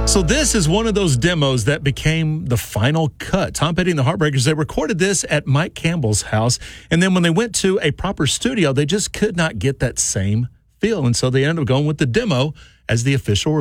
So this is one of those demos that became the final cut. Tom Petty and the Heartbreakers, they recorded this at Mike Campbell's house, and then when they went to a proper studio, they just could not get that same feel, and so they ended up going with the demo as the official